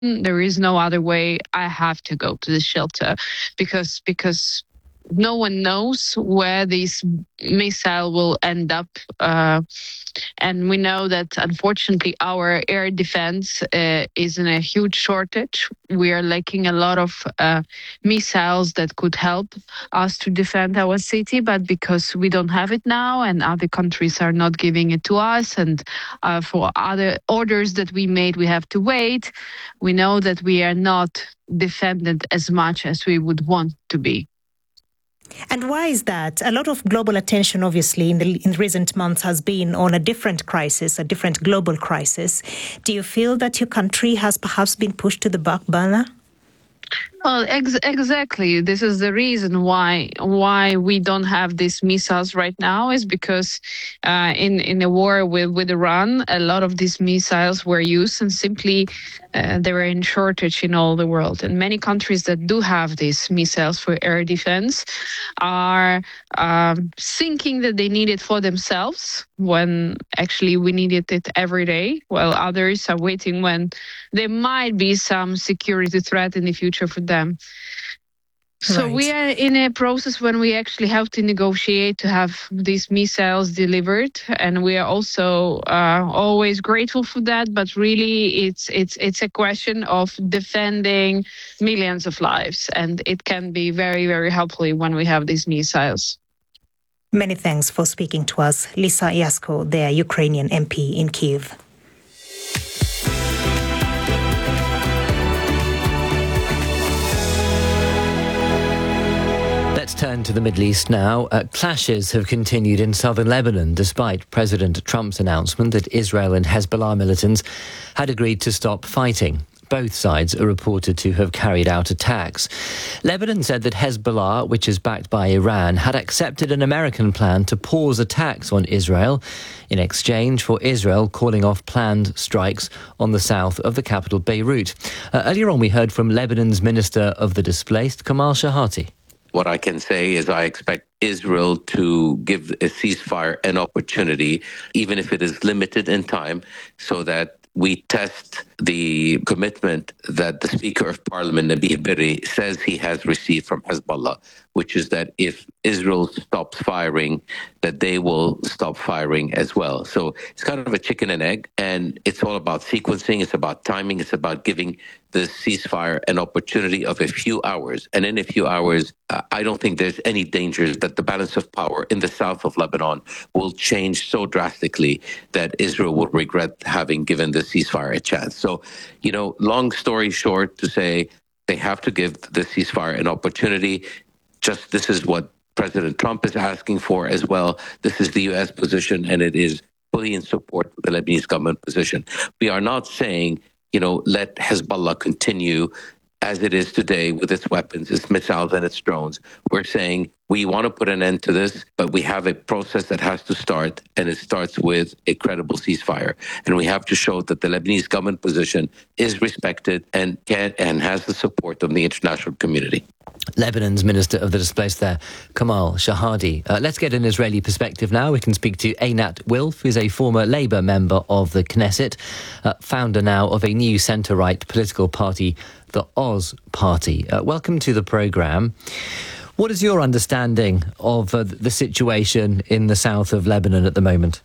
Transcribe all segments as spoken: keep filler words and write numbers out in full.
There is no other way. I have to go to the shelter because because no one knows where this missile will end up. Uh, and we know that, unfortunately, our air defense uh, is in a huge shortage. We are lacking a lot of uh, missiles that could help us to defend our city. But because we don't have it now and other countries are not giving it to us, and uh, for other orders that we made, we have to wait. We know that we are not defended as much as we would want to be. And why is that? A lot of global attention, obviously, in the in recent months has been on a different crisis, a different global crisis. Do you feel that your country has perhaps been pushed to the back burner? Well, ex- exactly. This is the reason why why we don't have these missiles right now is because uh, in in the war with, with Iran, a lot of these missiles were used and simply uh, they were in shortage in all the world. And many countries that do have these missiles for air defense are um, thinking that they need it for themselves when actually we needed it every day, while others are waiting when there might be some security threat in the future for them. So Right. we are in a process when we actually have to negotiate to have these missiles delivered, and we are also uh, always grateful for that. But really, it's it's it's a question of defending millions of lives, and it can be very very helpful when we have these missiles. Many thanks for speaking to us, Lisa Yasko, the Ukrainian M P in Kyiv. Let's turn to the Middle East now. Uh, clashes have continued in southern Lebanon despite President Trump's announcement that Israel and Hezbollah militants had agreed to stop fighting. Both sides are reported to have carried out attacks. Lebanon said that Hezbollah, which is backed by Iran, had accepted an American plan to pause attacks on Israel in exchange for Israel calling off planned strikes on the south of the capital, Beirut. Uh, earlier on, we heard from Lebanon's Minister of the Displaced, Kamal Shahati. What I can say is I expect Israel to give a ceasefire an opportunity, even if it is limited in time, so that we test the commitment that the Speaker of Parliament, Nabih Berri, says he has received from Hezbollah, which is that if Israel stops firing, that they will stop firing as well. So it's kind of a chicken and egg, and it's all about sequencing, it's about timing, it's about giving the ceasefire an opportunity of a few hours. And in a few hours, uh, I don't think there's any danger that the balance of power in the south of Lebanon will change so drastically that Israel will regret having given the ceasefire a chance. So, you know, long story short, to say they have to give the ceasefire an opportunity. Just this is what President Trump is asking for as well. This is the U S position, and it is fully in support of the Lebanese government position. We are not saying, you know, let Hezbollah continue as it is today with its weapons, its missiles, and its drones. We're saying we want to put an end to this, but we have a process that has to start, and it starts with a credible ceasefire. And we have to show that the Lebanese government position is respected and can and has the support of the international community. Lebanon's Minister of the Displaced there, Kamal Shahadi. Uh, let's get an Israeli perspective now. We can speak to Einat Wilf, who's a former Labour member of the Knesset, uh, founder now of a new centre-right political party, the Oz Party. Uh, welcome to the programme. What is your understanding of uh, the situation in the south of Lebanon at the moment?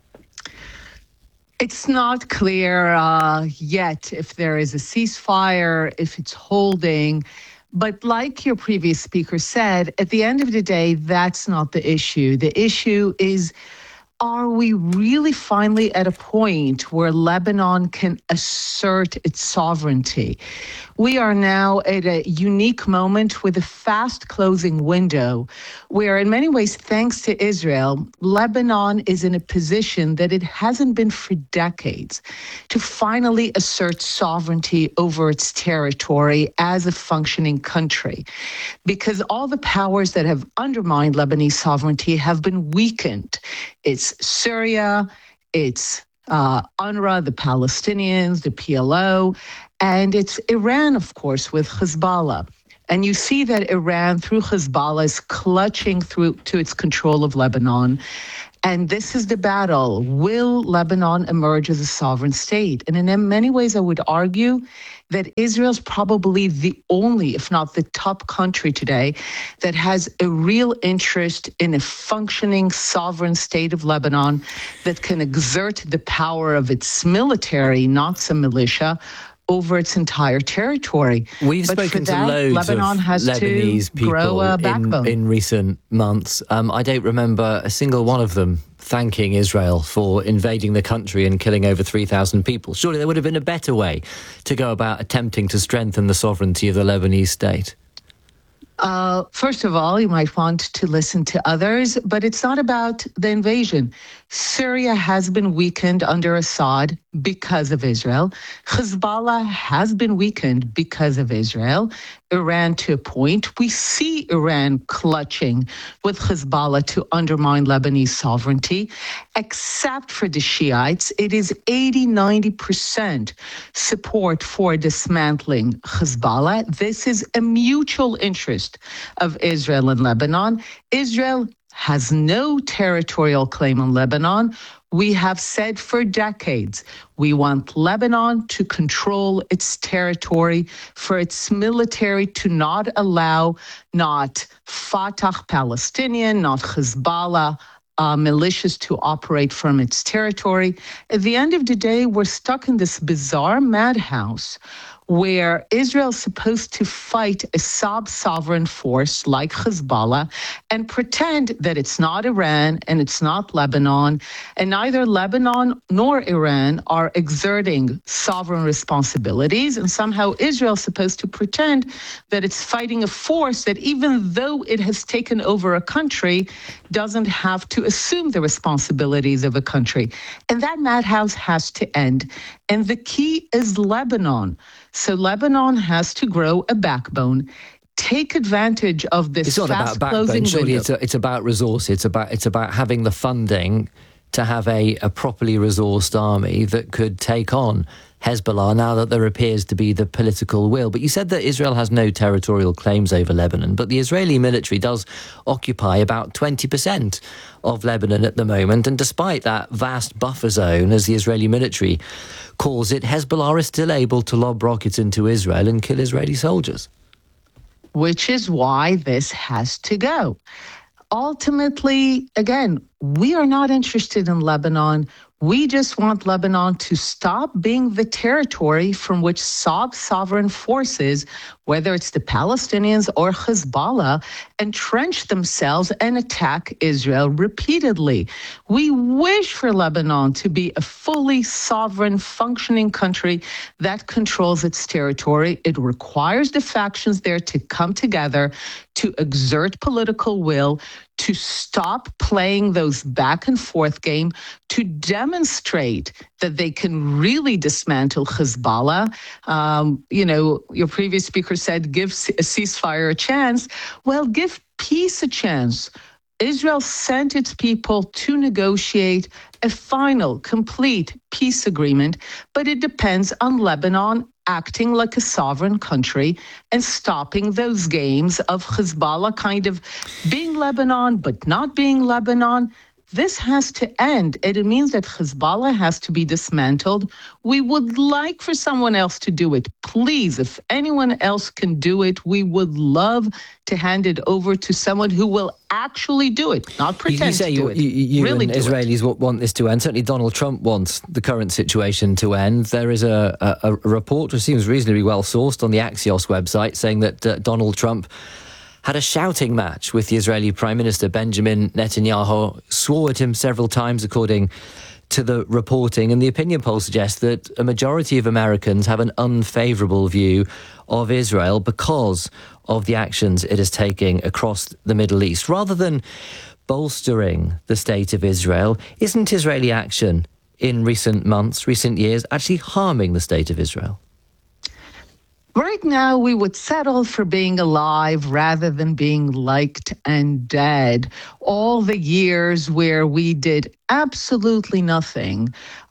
It's not clear uh, yet if there is a ceasefire, if it's holding. But like your previous speaker said, at the end of the day, that's not the issue. The issue is, are we really finally at a point where Lebanon can assert its sovereignty? We are now at a unique moment with a fast closing window where, in many ways, thanks to Israel, Lebanon is in a position that it hasn't been for decades to finally assert sovereignty over its territory as a functioning country. Because all the powers that have undermined Lebanese sovereignty have been weakened. It's Syria, it's uh, UNRWA, the Palestinians, the P L O, and it's Iran, of course, with Hezbollah. And you see that Iran, through Hezbollah, is clutching through to its control of Lebanon. And this is the battle. Will Lebanon emerge as a sovereign state? And in many ways, I would argue that Israel's probably the only, if not the top country today that has a real interest in a functioning sovereign state of Lebanon that can exert the power of its military, not some militia, over its entire territory. We've but spoken for that, to loads Lebanon of has Lebanese to grow people a in, backbone. in recent months. Um, I don't remember a single one of them thanking Israel for invading the country and killing over three thousand people. Surely there would have been a better way to go about attempting to strengthen the sovereignty of the Lebanese state. Uh, first of all, you might want to listen to others, but it's not about the invasion. Syria has been weakened under Assad because of Israel. Hezbollah has been weakened because of Israel. Iran to a point. We see Iran clutching with Hezbollah to undermine Lebanese sovereignty. Except for the Shiites, it is eighty, ninety percent support for dismantling Hezbollah. This is a mutual interest of Israel and Lebanon. Israel has no territorial claim on Lebanon. We have said for decades, we want Lebanon to control its territory, for its military to not allow not Fatah Palestinian, not Hezbollah, Uh, militias to operate from its territory. At the end of the day, we're stuck in this bizarre madhouse where Israel's supposed to fight a sub-sovereign force like Hezbollah and pretend that it's not Iran and it's not Lebanon, and neither Lebanon nor Iran are exerting sovereign responsibilities, and somehow Israel's supposed to pretend that it's fighting a force that, even though it has taken over a country, doesn't have to assume the responsibilities of a country. And that madhouse has to end. And the key is Lebanon. So Lebanon has to grow a backbone, take advantage of this it's not fast about closing backbone, surely window. it's, a, it's about resource. It's about it's about having the funding to have a, a properly resourced army that could take on Hezbollah now that there appears to be the political will. But you said that Israel has no territorial claims over Lebanon, but the Israeli military does occupy about twenty percent of Lebanon at the moment. And despite that vast buffer zone, as the Israeli military calls it, Hezbollah is still able to lob rockets into Israel and kill Israeli soldiers. Which is why this has to go. Ultimately, again, we are not interested in Lebanon. We just want Lebanon to stop being the territory from which sub-sovereign forces, whether it's the Palestinians or Hezbollah, entrench themselves and attack Israel repeatedly. We wish for Lebanon to be a fully sovereign, functioning country that controls its territory. It requires the factions there to come together, to exert political will, to stop playing those back and forth game, to demonstrate that they can really dismantle Hezbollah. Um, you know, your previous speaker said, give a ceasefire a chance. Well, give peace a chance. Israel sent its people to negotiate a final, complete peace agreement, but it depends on Lebanon acting like a sovereign country and stopping those games of Hezbollah kind of being Lebanon but not being Lebanon. This has to end. And it means that Hezbollah has to be dismantled. We would like for someone else to do it. Please, if anyone else can do it, we would love to hand it over to someone who will actually do it, not pretend you, you say to do you, it. You, you really and do Israelis it. want this to end. Certainly Donald Trump wants the current situation to end. There is a, a, a report which seems reasonably well sourced on the Axios website saying that uh, Donald Trump had a shouting match with the Israeli Prime Minister Benjamin Netanyahu, swore at him several times, according to the reporting. And the opinion polls suggest that a majority of Americans have an unfavourable view of Israel because of the actions it is taking across the Middle East. Rather than bolstering the state of Israel, isn't Israeli action in recent months, recent years, actually harming the state of Israel? Right now, we would settle for being alive rather than being liked and dead. All the years where we did absolutely nothing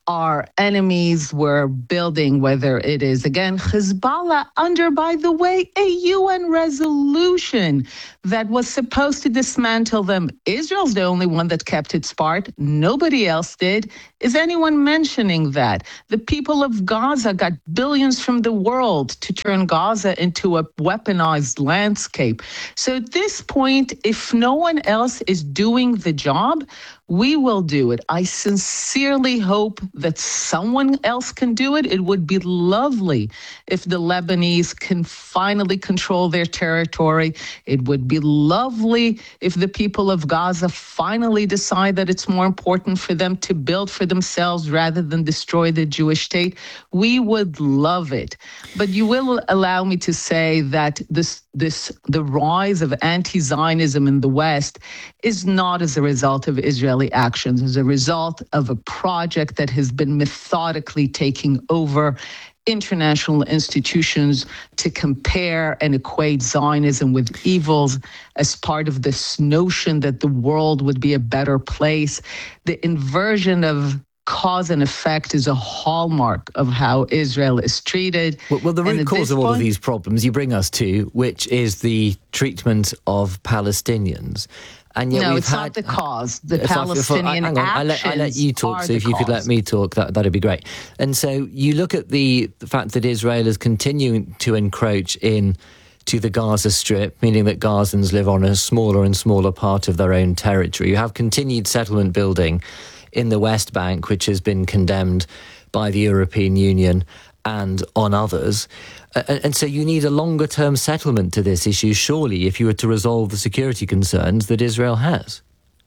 our enemies were building, whether it is, again, Hezbollah, under, by the way, a U N resolution that was supposed to dismantle them. Israel's the only one that kept its part. Nobody else did. Is anyone mentioning that? The people of Gaza got billions from the world to turn Gaza into a weaponized landscape. So at this point, if no one else is doing the job, we will do it. I sincerely hope that someone else can do it. It would be lovely if the Lebanese can finally control their territory. It would be lovely if the people of Gaza finally decide that it's more important for them to build for themselves rather than destroy the Jewish state. We would love it. But you will allow me to say that this this the rise of anti-Zionism in the West is not as a result of Israeli actions, as a result of a project that has been methodically taking over international institutions to compare and equate Zionism with evils as part of this notion that the world would be a better place. The inversion of cause and effect is a hallmark of how Israel is treated. Well, well the root cause of all point, of these problems you bring us to, which is the treatment of Palestinians. And yet no, we've it's had, not the cause. The if Palestinian I, if I, hang on, actions I let, I let you talk, are so if the you could cause. let me talk, that, that'd be great. And so you look at the, the fact that Israel is continuing to encroach in to the Gaza Strip, meaning that Gazans live on a smaller and smaller part of their own territory. You have continued settlement building in the West Bank, which has been condemned by the European Union and on others. And, and so you need a longer-term settlement to this issue, surely, if you were to resolve the security concerns that Israel has.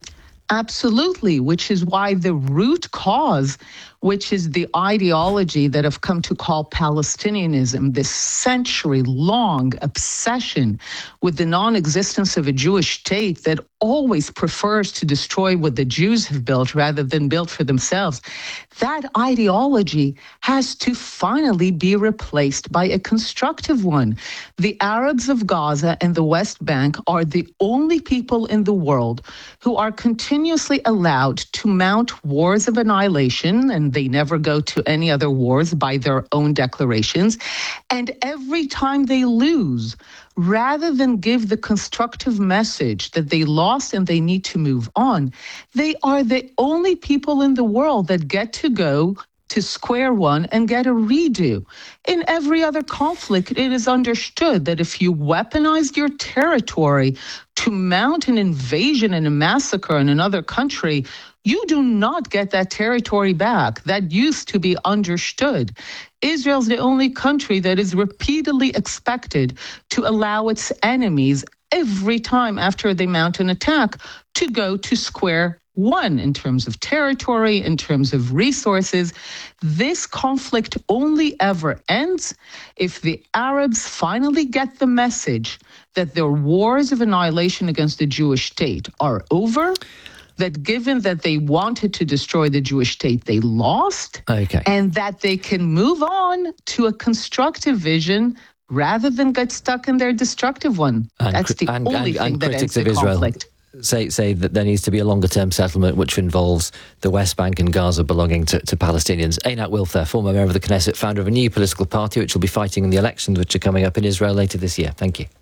Absolutely, which is why the root cause, which is the ideology that I've come to call Palestinianism, this century-long obsession with the non-existence of a Jewish state that always prefers to destroy what the Jews have built rather than build for themselves. That ideology has to finally be replaced by a constructive one. The Arabs of Gaza and the West Bank are the only people in the world who are continuously allowed to mount wars of annihilation, and they never go to any other wars by their own declarations. And every time they lose, rather than give the constructive message that they lost and they need to move on, they are the only people in the world that get to go to square one and get a redo. In every other conflict, it is understood that if you weaponized your territory to mount an invasion and a massacre in another country, you do not get that territory back. That used to be understood. Israel's the only country that is repeatedly expected to allow its enemies every time after they mount an attack to go to square one in terms of territory, in terms of resources. This conflict only ever ends if the Arabs finally get the message that their wars of annihilation against the Jewish state are over, that given that they wanted to destroy the Jewish state, they lost, okay, and that they can move on to a constructive vision rather than get stuck in their destructive one. And, That's the and, only and, thing and that critics ends the of Israel conflict. Say, say that there needs to be a longer-term settlement which involves the West Bank and Gaza belonging to, to Palestinians. Einat Wilf there, former member of the Knesset, founder of a new political party which will be fighting in the elections which are coming up in Israel later this year. Thank you.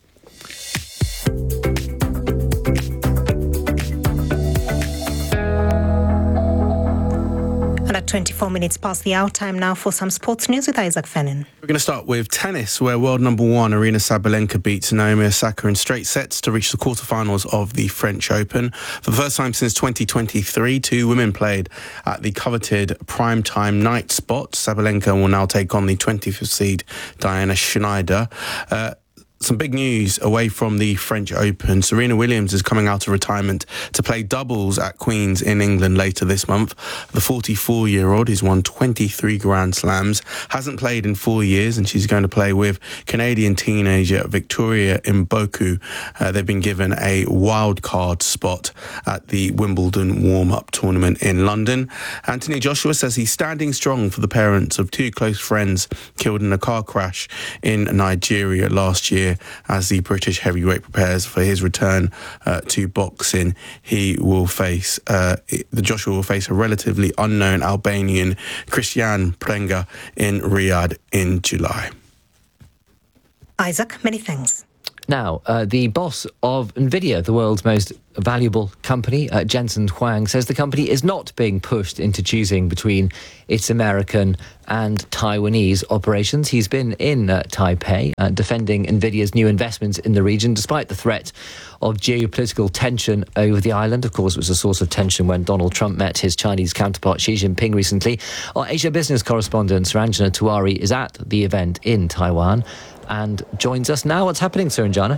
And at twenty-four minutes past the hour, time now for some sports news with Isaac Fennin. We're going to start with tennis, where world number one Aryna Sabalenka beats Naomi Osaka in straight sets to reach the quarterfinals of the French Open. For the first time since twenty twenty-three, two women played at the coveted primetime night spot. Sabalenka will now take on the twenty-fifth seed Diana Schneider. Uh, Some big news away from the French Open. Serena Williams is coming out of retirement to play doubles at Queen's in England later this month. The forty-four-year-old has won twenty-three Grand Slams, hasn't played in four years, and she's going to play with Canadian teenager Victoria Mboku. Uh, they've been given a wild card spot at the Wimbledon warm-up tournament in London. Anthony Joshua says he's standing strong for the parents of two close friends killed in a car crash in Nigeria last year. year as the British heavyweight prepares for his return uh, to boxing. He will face, uh, the Joshua will face a relatively unknown Albanian, Christian Prenga, in Riyadh in July. Isaac, many thanks. Now, uh, the boss of NVIDIA, the world's most valuable company, uh, Jensen Huang, says the company is not being pushed into choosing between its American and Taiwanese operations. He's been in uh, Taipei uh, defending NVIDIA's new investments in the region, despite the threat of geopolitical tension over the island. Of course, it was a source of tension when Donald Trump met his Chinese counterpart Xi Jinping recently. Our Asia business correspondent Suranjana Tiwari is at the event in Taiwan and joins us now. What's happening, Suranjana?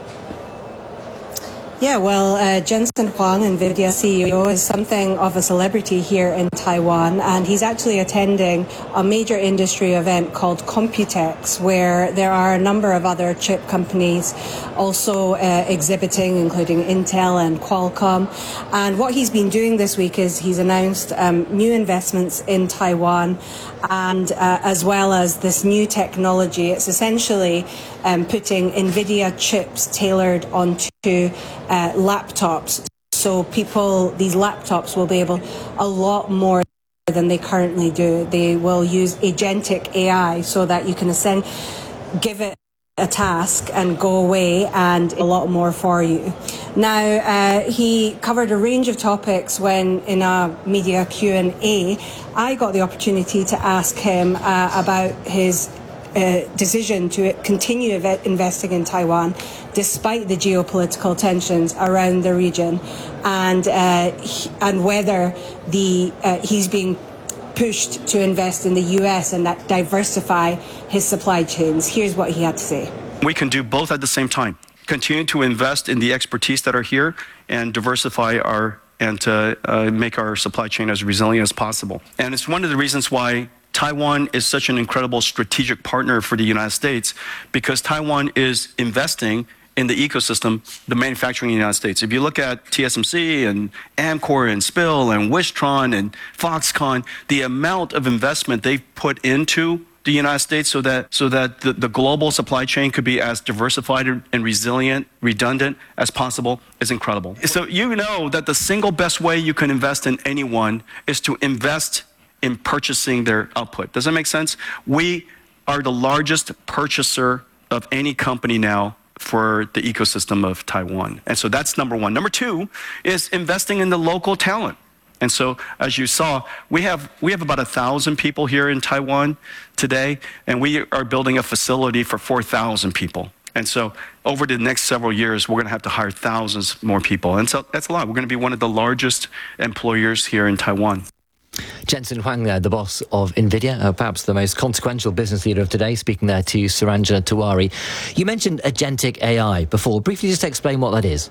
Yeah, well, uh, Jensen Huang, NVIDIA C E O, is something of a celebrity here in Taiwan, and he's actually attending a major industry event called Computex, where there are a number of other chip companies also uh, exhibiting, including Intel and Qualcomm. And what he's been doing this week is he's announced um, new investments in Taiwan, and uh, as well as this new technology. It's essentially um, putting NVIDIA chips tailored onto uh, laptops. So people, these laptops will be able a lot more than they currently do. They will use agentic A I so that you can send, give it a task and go away and a lot more for you. Now, uh, he covered a range of topics when in a media Q and A, I got the opportunity to ask him uh, about his uh, decision to continue investing in Taiwan despite the geopolitical tensions around the region, and uh, he, and whether the uh, he's being pushed to invest in the U S and that diversify his supply chains. Here's what he had to say. We can do both at the same time. Continue to invest in the expertise that are here and diversify our and to uh, make our supply chain as resilient as possible. And it's one of the reasons why Taiwan is such an incredible strategic partner for the United States, because Taiwan is investing in the ecosystem, the manufacturing in the United States. If you look at T S M C and Amkor and Spill and Wistron and Foxconn, the amount of investment they've put into the United States so that so that the, the global supply chain could be as diversified and resilient, redundant as possible is incredible. So you know that the single best way you can invest in anyone is to invest in purchasing their output. Does that make sense? We are the largest purchaser of any company now for the ecosystem of Taiwan. And so that's number one. Number two is investing in the local talent. And so, as you saw, we have we have about a thousand people here in Taiwan today, and we are building a facility for four thousand people. And so, over the next several years, we're going to have to hire thousands more people. And so, that's a lot. We're going to be one of the largest employers here in Taiwan. Jensen Huang there, the boss of NVIDIA, uh, perhaps the most consequential business leader of today, speaking there to Suranjana Tiwari. You mentioned agentic A I before. Briefly just explain what that is.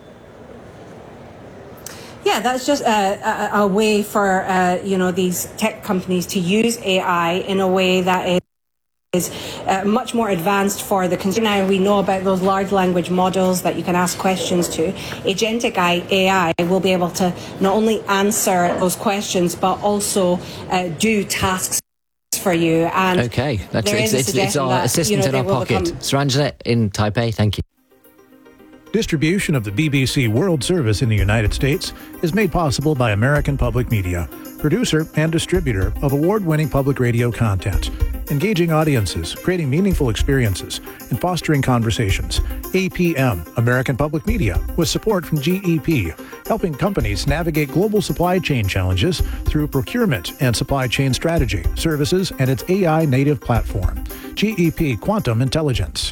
Yeah, that's just a, a, a way for, uh, you know, these tech companies to use A I in a way that is is uh, much more advanced for the consumer. Now we know about those large language models that you can ask questions to. Agentic A I will be able to not only answer those questions, but also uh, do tasks for you. And okay, that's it's, it's, it's our that, assistant you know, in our pocket. Become... Suranjana in Taipei, thank you. Distribution of the B B C World Service in the United States is made possible by American Public Media, producer and distributor of award-winning public radio content, engaging audiences, creating meaningful experiences, and fostering conversations. A P M, American Public Media, with support from G E P, helping companies navigate global supply chain challenges through procurement and supply chain strategy, services, and its A I-native platform. G E P Quantum Intelligence.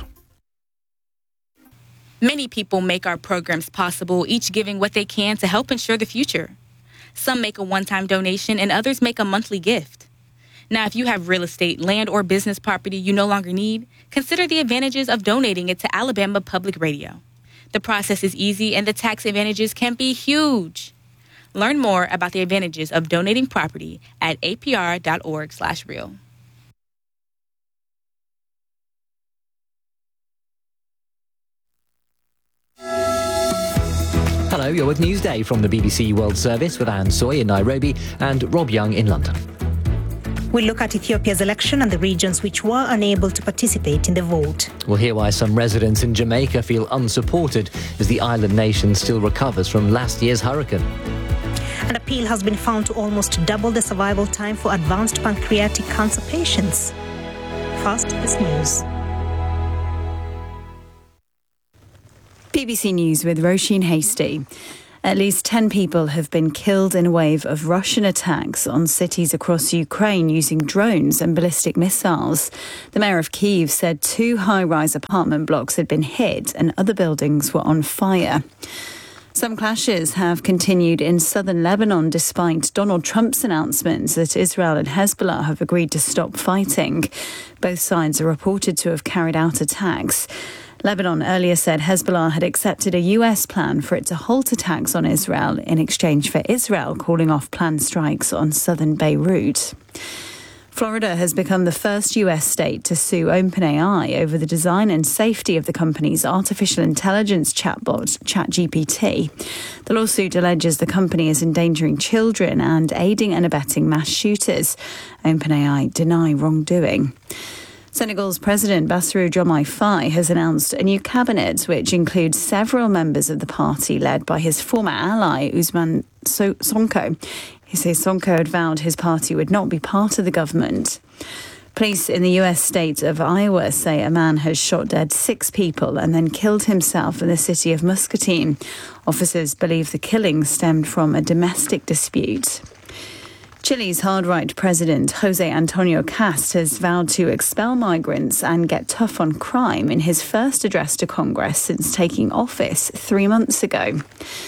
Many people make our programs possible, each giving what they can to help ensure the future. Some make a one-time donation and others make a monthly gift. Now, if you have real estate, land, or business property you no longer need, consider the advantages of donating it to Alabama Public Radio. The process is easy and the tax advantages can be huge. Learn more about the advantages of donating property at apr.org slash real. Hello, you're with Newsday from the B B C World Service with Anne Soy in Nairobi and Rob Young in London. We'll look at Ethiopia's election and the regions which were unable to participate in the vote. We'll hear why some residents in Jamaica feel unsupported as the island nation still recovers from last year's hurricane. An appeal has been found to almost double the survival time for advanced pancreatic cancer patients. First, this news. B B C News with Roisin Hasty. At least ten people have been killed in a wave of Russian attacks on cities across Ukraine using drones and ballistic missiles. The mayor of Kyiv said two high-rise apartment blocks had been hit and other buildings were on fire. Some clashes have continued in southern Lebanon despite Donald Trump's announcements that Israel and Hezbollah have agreed to stop fighting. Both sides are reported to have carried out attacks. Lebanon earlier said Hezbollah had accepted a U S plan for it to halt attacks on Israel in exchange for Israel calling off planned strikes on southern Beirut. Florida has become the first U S state to sue OpenAI over the design and safety of the company's artificial intelligence chatbot, ChatGPT. The lawsuit alleges the company is endangering children and aiding and abetting mass shooters. OpenAI deny wrongdoing. Senegal's President Bassirou Diomaye Faye has announced a new cabinet which includes several members of the party led by his former ally Ousmane Sonko. He says Sonko had vowed his party would not be part of the government. Police in the U S state of Iowa say a man has shot dead six people and then killed himself in the city of Muscatine. Officers believe the killing stemmed from a domestic dispute. Chile's hard-right president, Jose Antonio Cast, has vowed to expel migrants and get tough on crime in his first address to Congress since taking office three months ago.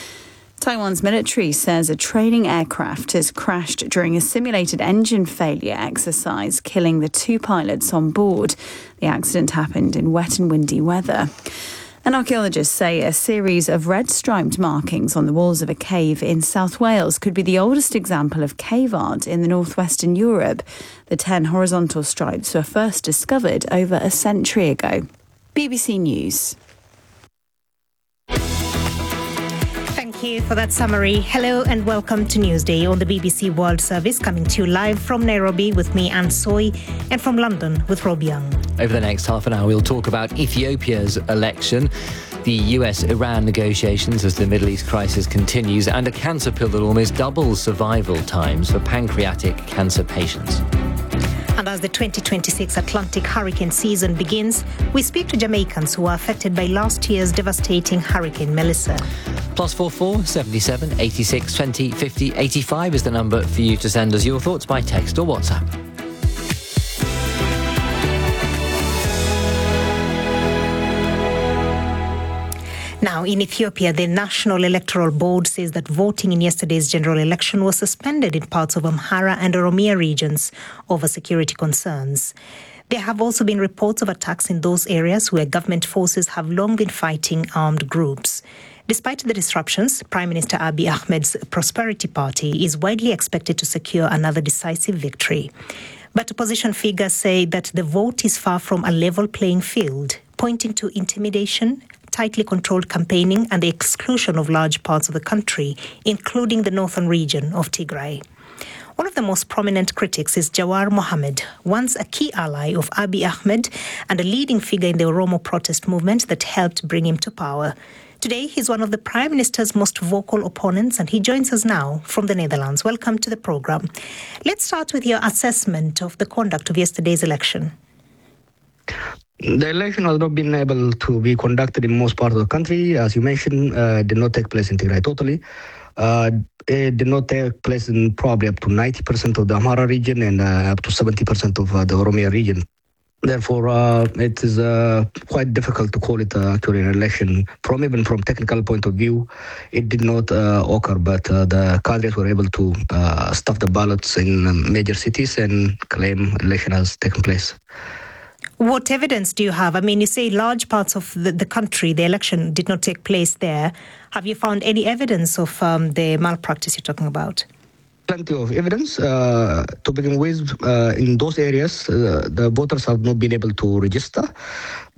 Taiwan's military says a training aircraft has crashed during a simulated engine failure exercise, killing the two pilots on board. The accident happened in wet and windy weather. And archaeologists say a series of red-striped markings on the walls of a cave in South Wales could be the oldest example of cave art in the northwestern Europe. The ten horizontal stripes were first discovered over a century ago. B B C News. Thank you for that summary. Hello and welcome to Newsday on the B B C World Service, coming to you live from Nairobi with me, Anne Soy, and from London with Rob Young. Over the next half an hour, we'll talk about Ethiopia's election, the U S Iran negotiations as the Middle East crisis continues, and a cancer pill that almost doubles survival times for pancreatic cancer patients. And as the twenty twenty-six Atlantic hurricane season begins, we speak to Jamaicans who were affected by last year's devastating Hurricane Melissa. Plus four four seventy-seven eighty-six twenty fifty eighty-five is the number for you to send us your thoughts by text or WhatsApp. Now, in Ethiopia, the National Electoral Board says that voting in yesterday's general election was suspended in parts of Amhara and Oromia regions over security concerns. There have also been reports of attacks in those areas where government forces have long been fighting armed groups. Despite the disruptions, Prime Minister Abiy Ahmed's Prosperity Party is widely expected to secure another decisive victory. But opposition figures say that the vote is far from a level playing field, pointing to intimidation, tightly controlled campaigning and the exclusion of large parts of the country, including the northern region of Tigray. One of the most prominent critics is Jawar Mohammed, once a key ally of Abiy Ahmed and a leading figure in the Oromo protest movement that helped bring him to power. Today, he's one of the Prime Minister's most vocal opponents, and he joins us now from the Netherlands. Welcome to the program. Let's start with your assessment of the conduct of yesterday's election. The election has not been able to be conducted in most parts of the country. As you mentioned, uh, did not take place in Tigray totally. Uh, it did not take place in probably up to ninety percent of the Amhara region and uh, up to seventy percent of uh, the Oromia region. Therefore, uh, it is uh, quite difficult to call it uh, actually an election. From even from technical point of view, it did not uh, occur, but uh, the cadres were able to uh, stuff the ballots in um, major cities and claim election has taken place. What evidence do you have? I mean, you say large parts of the, the country, the election did not take place there. Have you found any evidence of um, the malpractice you're talking about? Plenty of evidence. Uh, to begin with, uh, in those areas, uh, the voters have not been able to register.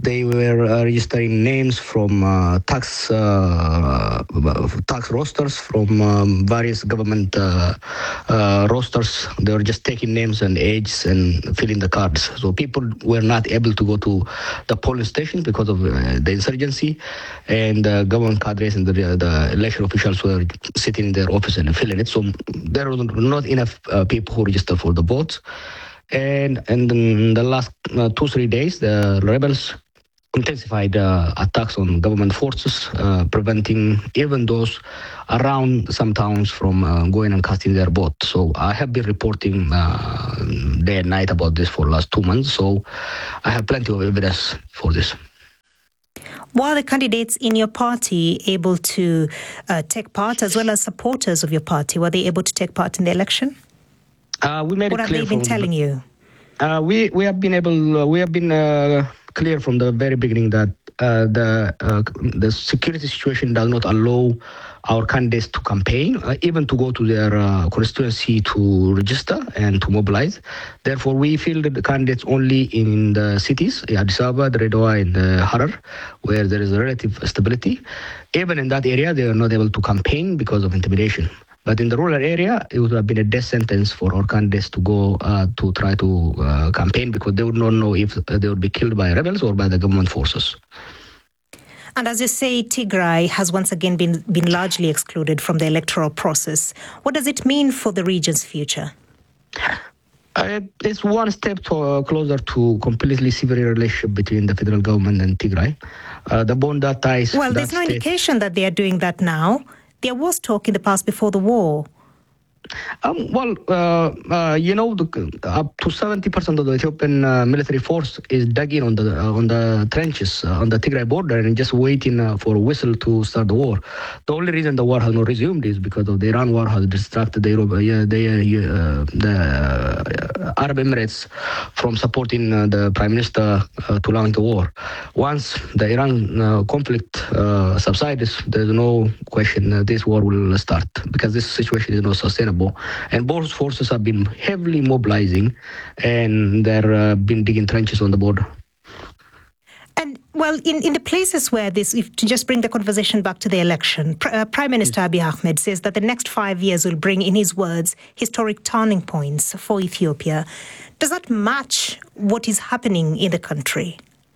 they were uh, registering names from uh, tax uh, tax rosters from um, various government uh, uh, rosters. They were just taking names and ages and filling the cards. So people were not able to go to the polling stations because of uh, the insurgency, and uh, government cadres and the, the election officials were sitting in their office and filling it. So there were not enough uh, people who registered for the votes. And, and in the last uh, two, three days, the rebels intensified uh, attacks on government forces, uh, preventing even those around some towns from uh, going and casting their vote. So I have been reporting uh, day and night about this for the last two months. So I have plenty of evidence for this. Were the candidates in your party able to uh, take part, as well as supporters of your party? Were they able to take part in the election? Uh, we made what it clear have they been from, telling you? Uh, we we have been able. Uh, we have been uh, clear from the very beginning that uh, the uh, the security situation does not allow our candidates to campaign, uh, even to go to their uh, constituency to register and to mobilize. Therefore, we fielded the candidates only in the cities, Addis Ababa, Redwa, and uh, Harar, where there is a relative stability. Even in that area, they are not able to campaign because of intimidation. But in the rural area, it would have been a death sentence for our candidates to go uh, to try to uh, campaign, because they would not know if they would be killed by rebels or by the government forces. And as you say, Tigray has once again been, been largely excluded from the electoral process. What does it mean for the region's future? Uh, it's one step to, uh, closer to completely severing relationship between the federal government and Tigray. Uh, the bond that ties... Well, that there's no state... indication that they are doing that now. There was talk in the past before the war. Um, well, uh, uh, you know, the, up to seventy percent of the Ethiopian uh, military force is dug in on the uh, on the trenches uh, on the Tigray border and just waiting uh, for a whistle to start the war. The only reason the war has not resumed is because of the Iran war has distracted the, Europe, uh, the, uh, the uh, Arab Emirates from supporting uh, the Prime Minister uh, to launch the war. Once the Iran uh, conflict uh, subsides, there's no question uh, this war will start, because this situation is not sustainable. And both forces have been heavily mobilizing, and they're uh, been digging trenches on the border. And, well, in, in the places where this, if to just bring the conversation back to the election, Pr- uh, Prime Minister Abiy Ahmed says that the next five years will bring, in his words, historic turning points for Ethiopia. Does that match what is happening in the country?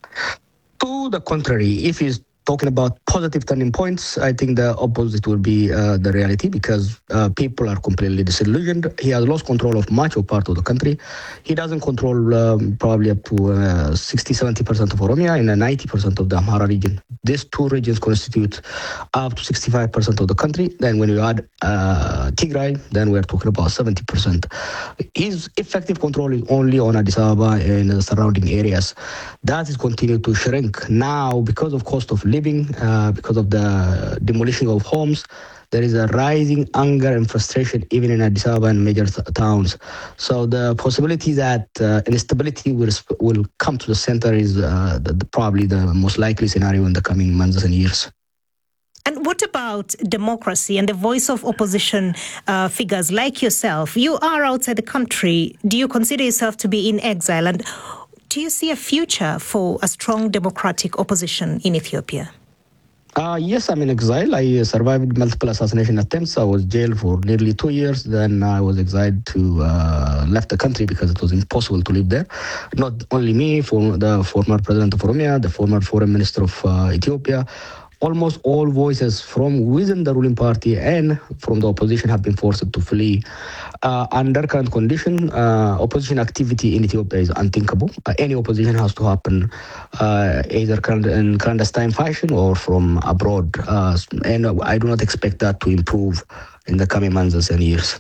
To the contrary, if he's talking about positive turning points, I think the opposite will be uh, the reality, because uh, people are completely disillusioned. He has lost control of much of part of the country. He doesn't control um, probably up to uh, sixty, seventy percent of Oromia and uh, ninety percent of the Amhara region. These two regions constitute up to sixty-five percent of the country. Then when you add uh, Tigray, then we're talking about seventy percent. His effective control is only on Addis Ababa and the surrounding areas. That is continuing to shrink. Now, because of cost of living, uh, because of the demolition of homes, there is a rising anger and frustration even in Addis Ababa and major th- towns. So the possibility that uh, instability will will come to the center is uh, the, the, probably the most likely scenario in the coming months and years. And what about democracy and the voice of opposition uh, figures like yourself? You are outside the country. Do you consider yourself to be in exile? And do you see a future for a strong democratic opposition in Ethiopia? Uh, yes, I'm in exile. I survived multiple assassination attempts. I was jailed for nearly two years. Then I was exiled to uh, left the country because it was impossible to live there. Not only me, for the former president of Oromia, the former foreign minister of uh, Ethiopia, almost all voices from within the ruling party and from the opposition have been forced to flee. Uh, under current condition, uh, opposition activity in Ethiopia is unthinkable. Uh, any opposition has to happen uh, either in clandestine fashion or from abroad. Uh, and I do not expect that to improve in the coming months and years.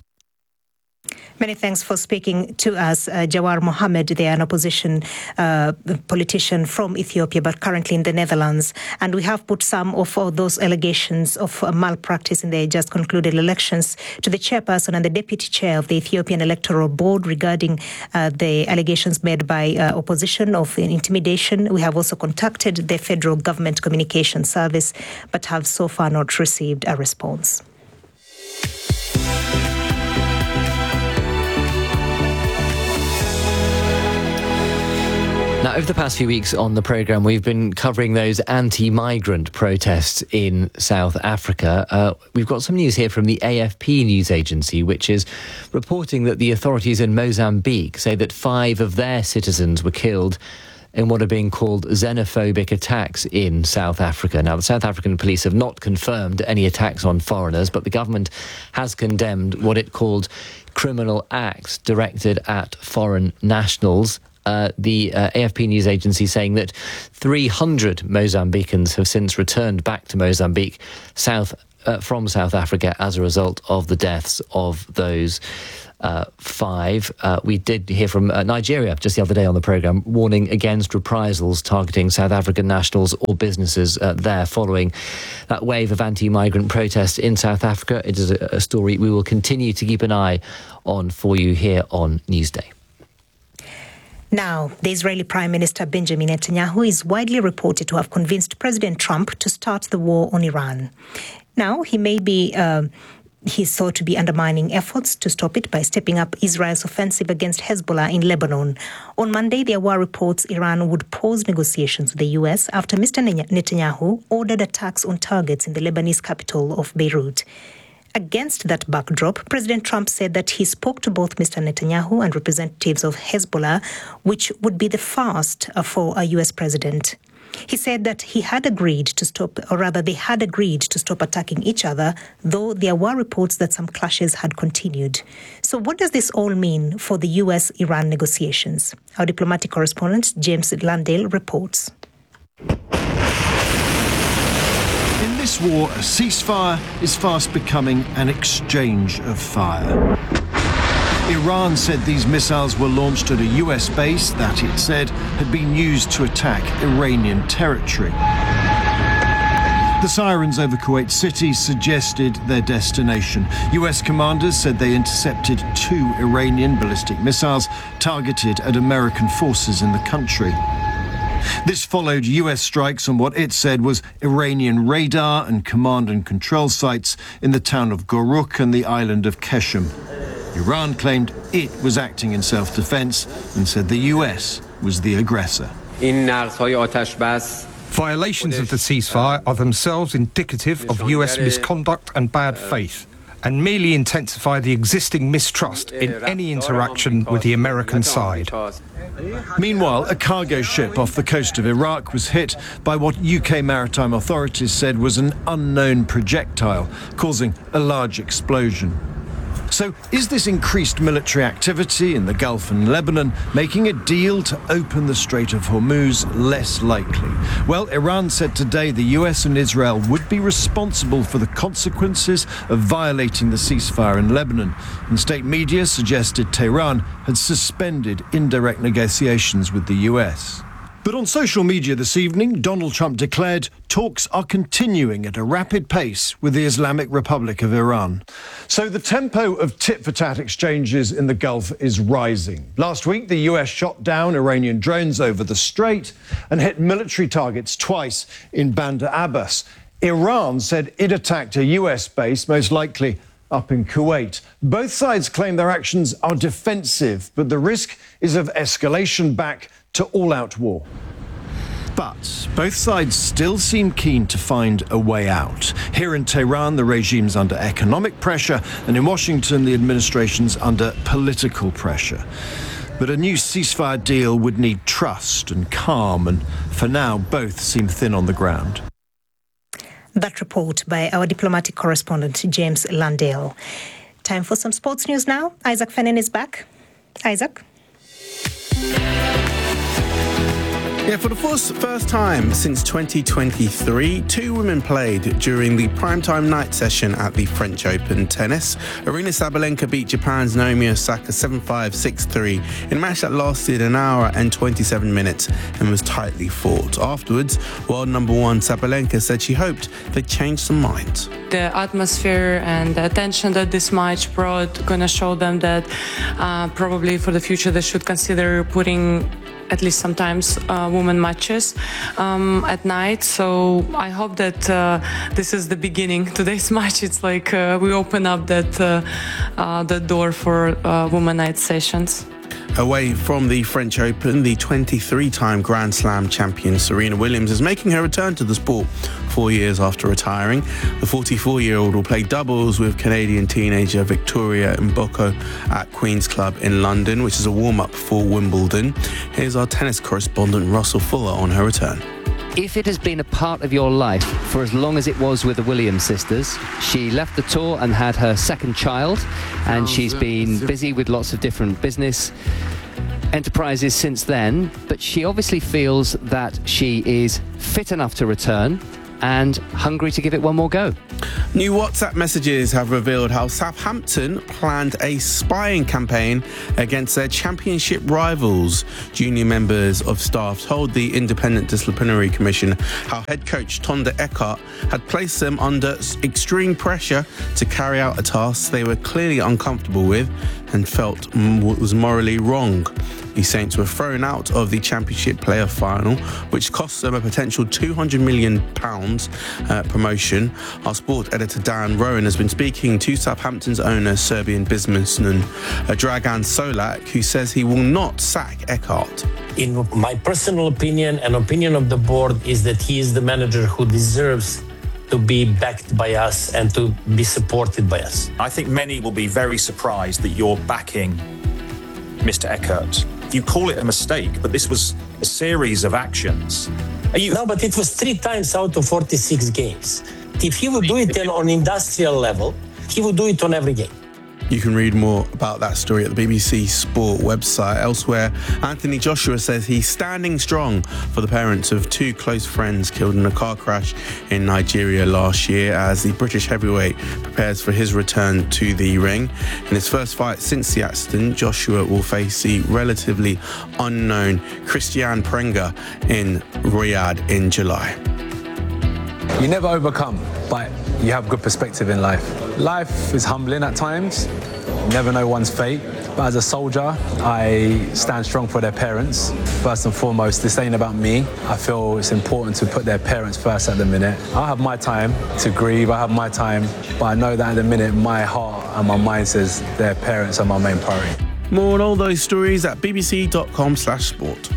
Many thanks for speaking to us, uh, Jawar Mohammed. They are an opposition uh, politician from Ethiopia, but currently in the Netherlands. And we have put some of all those allegations of uh, malpractice in the just concluded elections to the chairperson and the deputy chair of the Ethiopian Electoral Board regarding uh, the allegations made by uh, opposition of intimidation. We have also contacted the Federal Government Communication Service, but have so far not received a response. Now, over the past few weeks on the programme, we've been covering those anti-migrant protests in South Africa. Uh, we've got some news here from the A F P news agency, which is reporting that the authorities in Mozambique say that five of their citizens were killed in what are being called xenophobic attacks in South Africa. Now, the South African police have not confirmed any attacks on foreigners, but the government has condemned what it called criminal acts directed at foreign nationals. Uh, the uh, A F P news agency saying that three hundred Mozambicans have since returned back to Mozambique south uh, from South Africa as a result of the deaths of those uh, five. Uh, we did hear from uh, Nigeria just the other day on the programme, warning against reprisals targeting South African nationals or businesses uh, there following that wave of anti-migrant protests in South Africa. It is a, a story we will continue to keep an eye on for you here on Newsday. Now, the Israeli Prime Minister Benjamin Netanyahu is widely reported to have convinced President Trump to start the war on Iran. Now, he may be... Uh, He's thought to be undermining efforts to stop it by stepping up Israel's offensive against Hezbollah in Lebanon. On Monday, there were reports Iran would pause negotiations with the U S after Mister Netanyahu ordered attacks on targets in the Lebanese capital of Beirut. Against that backdrop, President Trump said that he spoke to both Mister Netanyahu and representatives of Hezbollah, which would be the first for a U S president. He said that he had agreed to stop, or rather they had agreed to stop attacking each other, though there were reports that some clashes had continued. So what does this all mean for the U S Iran negotiations? Our diplomatic correspondent, James Landale, reports. In this war, a ceasefire is fast becoming an exchange of fire. Iran said these missiles were launched at a U S base that it said had been used to attack Iranian territory. The sirens over Kuwait City suggested their destination. U S commanders said they intercepted two Iranian ballistic missiles targeted at American forces in the country. This followed U S strikes on what it said was Iranian radar and command and control sites in the town of Goruk and the island of Keshem. Iran claimed it was acting in self-defense and said the U S was the aggressor. Violations of the ceasefire are themselves indicative of U S misconduct and bad faith, and merely intensify the existing mistrust in any interaction with the American side. Meanwhile, a cargo ship off the coast of Iraq was hit by what U K maritime authorities said was an unknown projectile, causing a large explosion. So, is this increased military activity in the Gulf and Lebanon making a deal to open the Strait of Hormuz less likely? Well, Iran said today the U S and Israel would be responsible for the consequences of violating the ceasefire in Lebanon. And state media suggested Tehran had suspended indirect negotiations with the U S. But on social media this evening, Donald Trump declared talks are continuing at a rapid pace with the Islamic Republic of Iran. So the tempo of tit-for-tat exchanges in the Gulf is rising. Last week, the U S shot down Iranian drones over the Strait and hit military targets twice in Bandar Abbas. Iran said it attacked a U S base, most likely up in Kuwait. Both sides claim their actions are defensive, but the risk is of escalation back to all-out war. But both sides still seem keen to find a way out. Here in Tehran, the regime's under economic pressure, and in Washington, the administration's under political pressure. But a new ceasefire deal would need trust and calm, and for now, both seem thin on the ground. That report by our diplomatic correspondent, James Landale. Time for some sports news now. Isaac Fenen is back. Isaac? Yeah, for the first, first time since twenty twenty-three, two women played during the primetime night session at the French Open tennis. Aryna Sabalenka beat Japan's Naomi Osaka seven five, six three in a match that lasted an hour and twenty-seven minutes and was tightly fought. Afterwards, world number one Sabalenka said she hoped they'd change some minds. The atmosphere and the attention that this match brought gonna show them that uh, probably for the future they should consider putting at least sometimes uh, women matches um, at night. So I hope that uh, this is the beginning. Today's match, it's like uh, we open up that uh, uh, the door for uh, women night sessions. Away from the French Open, the twenty-three-time Grand Slam champion Serena Williams is making her return to the sport four years after retiring. The forty-four-year-old will play doubles with Canadian teenager Victoria Mboko at Queen's Club in London, which is a warm-up for Wimbledon. Here's our tennis correspondent Russell Fuller on her return. If it has been a part of your life for as long as it was with the Williams sisters, she left the tour and had her second child, and she's been busy with lots of different business enterprises since then, but she obviously feels that she is fit enough to return and hungry to give it one more go. New WhatsApp messages have revealed how Southampton planned a spying campaign against their championship rivals. Junior members of staff told the Independent Disciplinary Commission how head coach Tonda Eckhart had placed them under extreme pressure to carry out a task they were clearly uncomfortable with and felt was morally wrong. The Saints were thrown out of the Championship playoff final, which cost them a potential two hundred million pounds uh, promotion. Our sport editor Dan Rowan has been speaking to Southampton's owner, Serbian businessman uh, Dragan Solak, who says he will not sack Eckhart. In my personal opinion and opinion of the board is that he is the manager who deserves to be backed by us and to be supported by us. I think many will be very surprised that you're backing Mister Eckhart. You call it a mistake, but this was a series of actions. Are you... No, but it was three times out of forty-six games. If he would do it then on industrial level, he would do it on every game. You can read more about that story at the B B C Sport website. Elsewhere, Anthony Joshua says he's standing strong for the parents of two close friends killed in a car crash in Nigeria last year as the British heavyweight prepares for his return to the ring. In his first fight since the accident, Joshua will face the relatively unknown Christian Prenga in Riyadh in July. You never overcome, but you have good perspective in life. Life is humbling at times. You never know one's fate. But as a soldier, I stand strong for their parents. First and foremost, this ain't about me. I feel it's important to put their parents first at the minute. I have my time to grieve. I have my time. But I know that at the minute, my heart and my mind says their parents are my main priority. More on all those stories at bbc.com slash sport.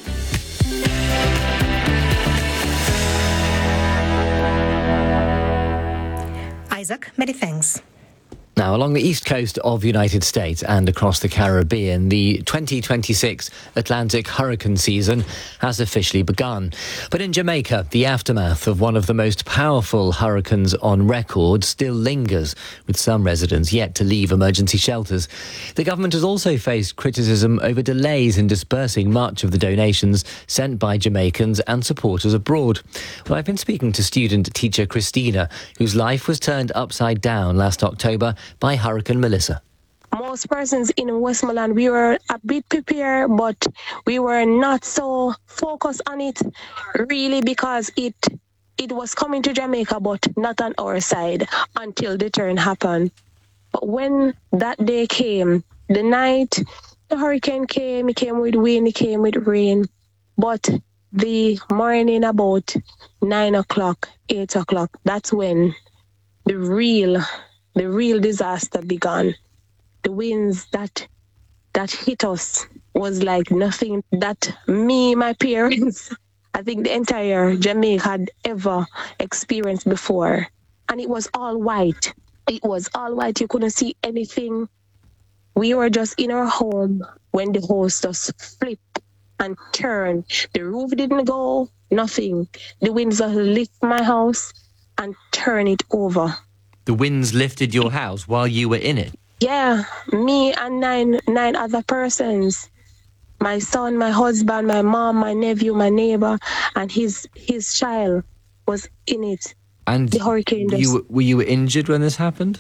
Isaac, many thanks. Now, along the east coast of the United States and across the Caribbean, the twenty twenty-six Atlantic hurricane season has officially begun. But in Jamaica, the aftermath of one of the most powerful hurricanes on record still lingers, with some residents yet to leave emergency shelters. The government has also faced criticism over delays in dispersing much of the donations sent by Jamaicans and supporters abroad. Well, I've been speaking to student teacher Christina, whose life was turned upside down last October by Hurricane Melissa. Most persons in Westmoreland, we were a bit prepared, but we were not so focused on it, really, because it it was coming to Jamaica, but not on our side until the turn happened. But when that day came, the night, the hurricane came, it came with wind, it came with rain. But the morning about nine o'clock, eight o'clock, that's when the real The real disaster began. The winds that that hit us was like nothing that me, my parents, I think the entire Jamaica had ever experienced before. And it was all white. It was all white. You couldn't see anything. We were just in our home when the house just flipped and turned. The roof didn't go, nothing. The winds just lift my house and turn it over. The winds lifted your house while you were in it? Yeah, me and nine nine other persons. My son, my husband, my mom, my nephew, my neighbor, and his his child was in it. And the hurricane just... you, were you injured when this happened?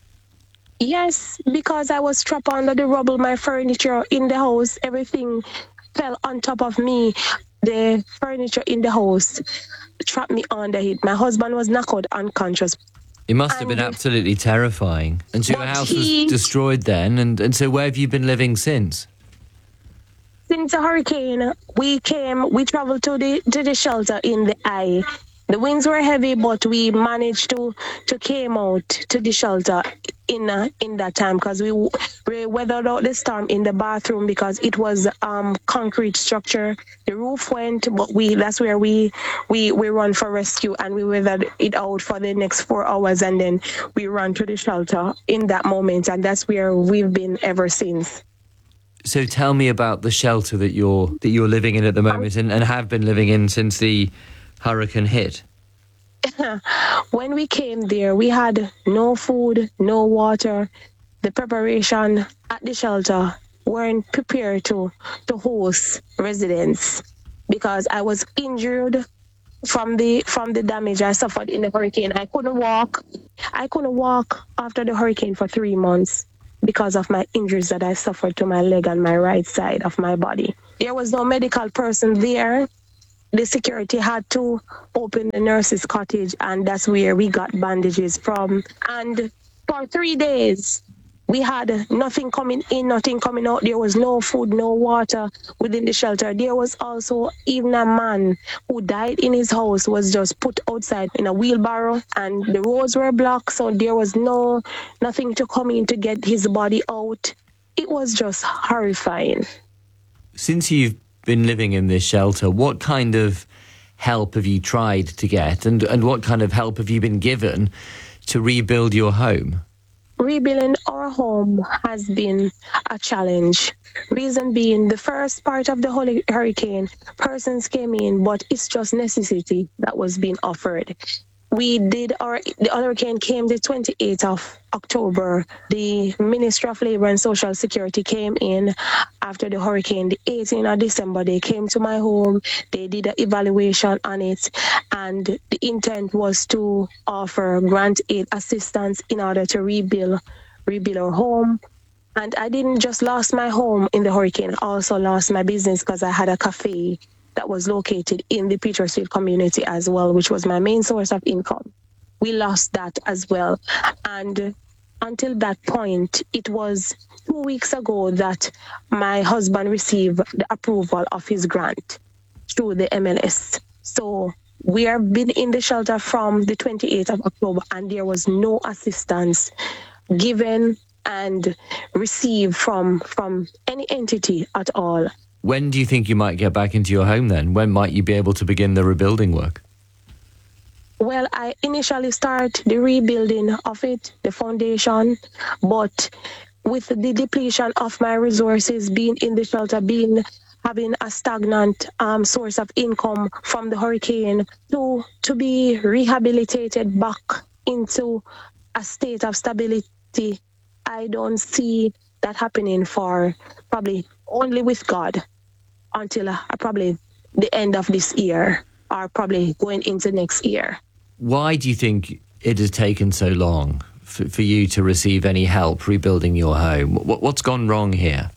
Yes, because I was trapped under the rubble, my furniture in the house, everything fell on top of me. The furniture in the house trapped me under it. My husband was knocked out unconscious. It must have been absolutely terrifying. And so your house was destroyed then, and, and so where have you been living since? Since the hurricane, we came, we traveled to the to the shelter in the eye. The winds were heavy, but we managed to to came out to the shelter in uh, in that time because we we weathered out the storm in the bathroom because it was um concrete structure. The roof went, but we that's where we we we run for rescue, and we weathered it out for the next four hours, and then we ran to the shelter in that moment, and that's where we've been ever since. So tell me about the shelter that you're that you're living in at the moment, and, and have been living in since the hurricane hit. When we came there, we had no food, no water. The preparation at the shelter weren't prepared to to host residents because I was injured from the from the damage I suffered in the hurricane. I couldn't walk. I couldn't walk after the hurricane for three months because of my injuries that I suffered to my leg and my right side of my body. There was no medical person there. The security had to open the nurse's cottage, and that's where we got bandages from. And for three days, we had nothing coming in, nothing coming out. There was no food, no water within the shelter. There was also even a man who died in his house, was just put outside in a wheelbarrow, and the roads were blocked, so there was no nothing to come in to get his body out. It was just horrifying. Since you've been living in this shelter, what kind of help have you tried to get, and, and what kind of help have you been given to rebuild your home? Rebuilding our home has been a challenge. Reason being, the first part of the holy hurricane, persons came in, but it's just necessity that was being offered. We did our, the hurricane came the twenty-eighth of October. The Ministry of Labour and Social Security came in after the hurricane. The eighteenth of December, they came to my home. They did an evaluation on it, and the intent was to offer grant aid assistance in order to rebuild, rebuild our home. And I didn't just lost my home in the hurricane, I also lost my business because I had a cafe that was located in the Petersfield community as well, which was my main source of income. We lost that as well. And until that point, it was two weeks ago that my husband received the approval of his grant through the M L S. So we have been in the shelter from the twenty-eighth of October, and there was no assistance given and received from, from any entity at all. When do you think you might get back into your home then? When might you be able to begin the rebuilding work? Well, I initially start the rebuilding of it, the foundation, but with the depletion of my resources, being in the shelter, being having a stagnant um, source of income from the hurricane, to to be rehabilitated back into a state of stability, I don't see that happening for probably only with God until uh, probably the end of this year, or probably going into next year. Why do you think it has taken so long for, for you to receive any help rebuilding your home? What, what's gone wrong here?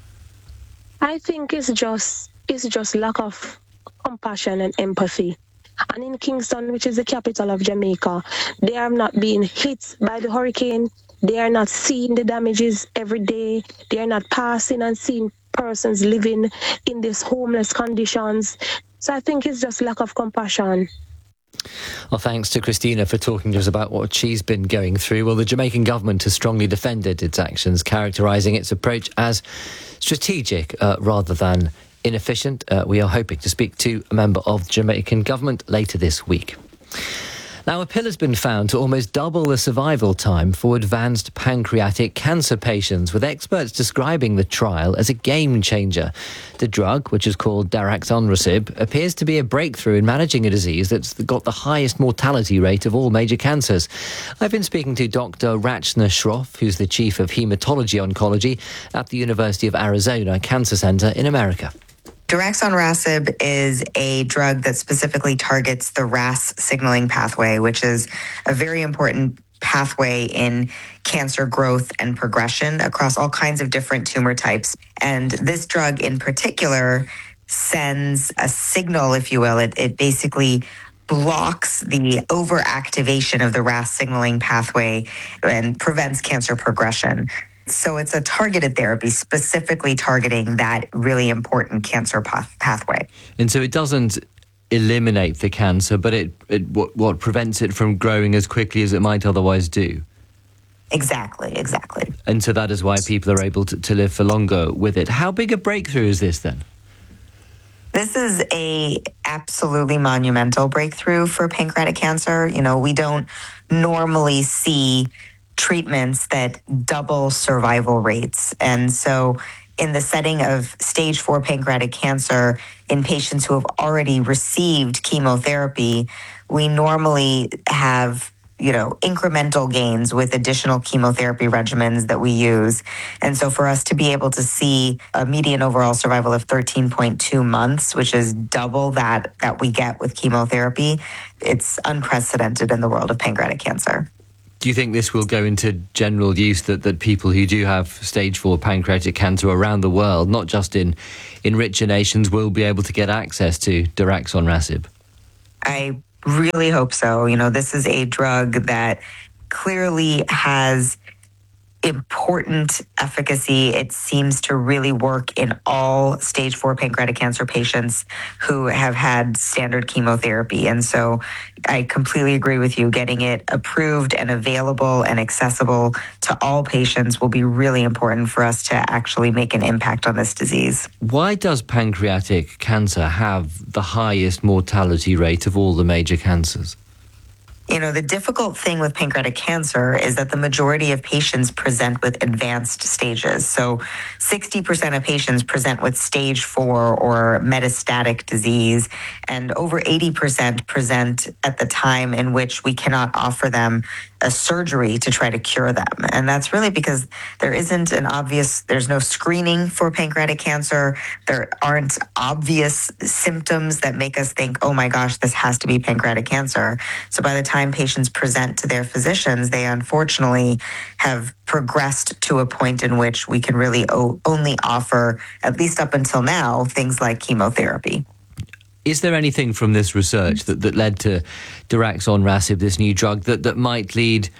I think it's just it's just lack of compassion and empathy. And in Kingston, which is the capital of Jamaica, they have not been hit by the hurricane. They are not seeing the damages every day. They are not passing and seeing persons living in these homeless conditions. So I think it's just lack of compassion. Well, thanks to Christina for talking to us about what she's been going through. Well, the Jamaican government has strongly defended its actions, characterising its approach as strategic uh, rather than inefficient. Uh, we are hoping to speak to a member of the Jamaican government later this week. Now, a pill has been found to almost double the survival time for advanced pancreatic cancer patients, with experts describing the trial as a game changer. The drug, which is called daraxonrasib, appears to be a breakthrough in managing a disease that's got the highest mortality rate of all major cancers. I've been speaking to Doctor Rachna Shroff, who's the chief of hematology oncology at the University of Arizona Cancer Center in America. Daraxonrasib is a drug that specifically targets the R A S signaling pathway, which is a very important pathway in cancer growth and progression across all kinds of different tumor types. And this drug in particular sends a signal, if you will. It, it basically blocks the overactivation of the R A S signaling pathway and prevents cancer progression. So it's a targeted therapy specifically targeting that really important cancer path- pathway. And so it doesn't eliminate the cancer, but it, it what, what prevents it from growing as quickly as it might otherwise do. Exactly, exactly. And so that is why people are able to, to live for longer with it. How big a breakthrough is this then? This is a absolutely monumental breakthrough for pancreatic cancer. You know, we don't normally see treatments that double survival rates. And so in the setting of stage four pancreatic cancer in patients who have already received chemotherapy, we normally have, you know, incremental gains with additional chemotherapy regimens that we use. And so for us to be able to see a median overall survival of thirteen point two months, which is double that that we get with chemotherapy, it's unprecedented in the world of pancreatic cancer. Do you think this will go into general use, that, that people who do have stage four pancreatic cancer around the world, not just in, in richer nations, will be able to get access to daraxonrasib? I really hope so. You know, this is a drug that clearly has important efficacy. It seems to really work in all stage four pancreatic cancer patients who have had standard chemotherapy. And so I completely agree with you. Getting it approved and available and accessible to all patients will be really important for us to actually make an impact on this disease. Why does pancreatic cancer have the highest mortality rate of all the major cancers? You know, the difficult thing with pancreatic cancer is that the majority of patients present with advanced stages. So sixty percent of patients present with stage four or metastatic disease, and over eighty percent present at the time in which we cannot offer them a surgery to try to cure them. And that's really because there isn't an obvious, there's no screening for pancreatic cancer. There aren't obvious symptoms that make us think, oh my gosh, this has to be pancreatic cancer. So by the time patients present to their physicians, they unfortunately have progressed to a point in which we can really o- only offer, at least up until now, things like chemotherapy. Is there anything from this research that, that led to daraxonrasib, this new drug, that, that might lead